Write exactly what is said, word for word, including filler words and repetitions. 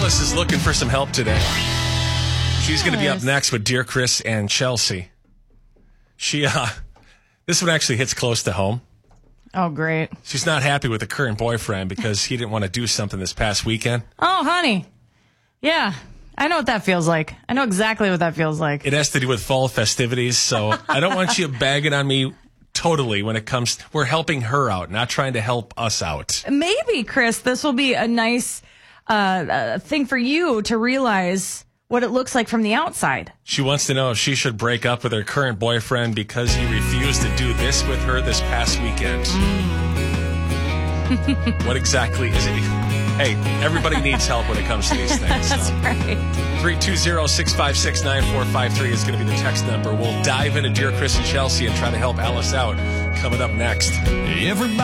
Alice is looking for some help today. She's going to be up Yes. next with Dear Chris and Chelsea. She, uh, this one actually hits close to home. Oh, great. She's not happy with the current boyfriend because he didn't want to do something this past weekend. Oh, honey. Yeah, I know what that feels like. I know exactly what that feels like. It has to do with fall festivities, so I don't want you bagging on me totally when it comes. We're helping her out, not trying to help us out. Maybe, Chris, this will be a nice uh, uh, thing for you to realize what it looks like from the outside. She wants to know if she should break up with her current boyfriend because he refused to do this with her this past weekend. What exactly is it? Hey, everybody needs help when it comes to these things. That's So. right. three two zero, six five six, nine four five three is going to be the text number. We'll dive into Dear Chris and Chelsea and try to help Alice out coming up next. Everybody